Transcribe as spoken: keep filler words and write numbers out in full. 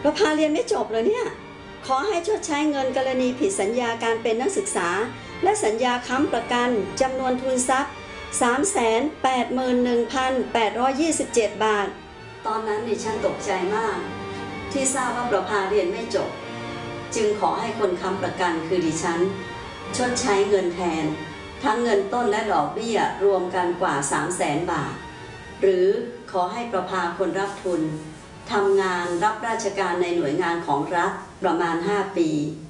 ประภาเรียนไม่จบเลยเนี่ยขอให้ชดใช้เงินกรณีผิดสัญญาการเป็นนักศึกษาและสัญญาค้ำประกันจำนวนทุนทรัพย์ สามแสนแปดหมื่นหนึ่งพันแปดร้อยยี่สิบเจ็ด บาทตอนนั้นดิฉันตกใจมากที่ทราบว่าประภาเรียนไม่จบจึงขอให้คนค้ำประกันคือดิฉันชดใช้เงินแทนทั้งเงินต้นและดอกเบี้ยรวมกันกว่า สามแสน บาทหรือขอให้ประภาคนรับทุนทำงานรับราชการในหน่วยงานของรัฐประมาณห้าปี